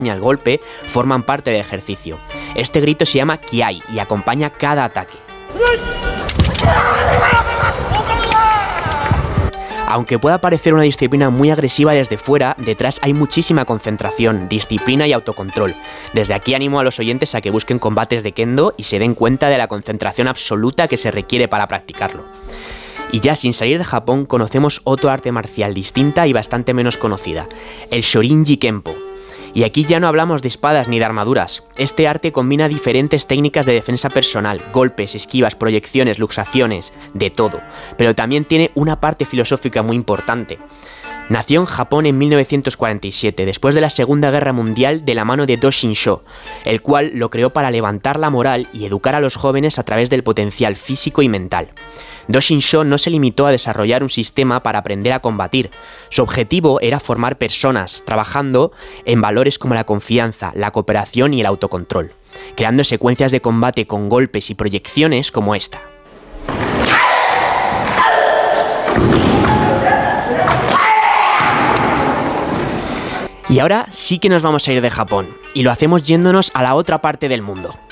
al golpe forman parte del ejercicio. Este grito se llama Kiai y acompaña cada ataque. Aunque pueda parecer una disciplina muy agresiva desde fuera, detrás hay muchísima concentración, disciplina y autocontrol. Desde aquí animo a los oyentes a que busquen combates de Kendo y se den cuenta de la concentración absoluta que se requiere para practicarlo. Y ya sin salir de Japón, conocemos otro arte marcial distinta y bastante menos conocida, el Shorinji Kempo. Y aquí ya no hablamos de espadas ni de armaduras. Este arte combina diferentes técnicas de defensa personal, golpes, esquivas, proyecciones, luxaciones, de todo. Pero también tiene una parte filosófica muy importante. Nació en Japón en 1947, después de la Segunda Guerra Mundial, de la mano de Do Shinsho, el cual lo creó para levantar la moral y educar a los jóvenes a través del potencial físico y mental. Do Shinsho no se limitó a desarrollar un sistema para aprender a combatir. Su objetivo era formar personas, trabajando en valores como la confianza, la cooperación y el autocontrol, creando secuencias de combate con golpes y proyecciones como esta. Y ahora sí que nos vamos a ir de Japón, y lo hacemos yéndonos a la otra parte del mundo,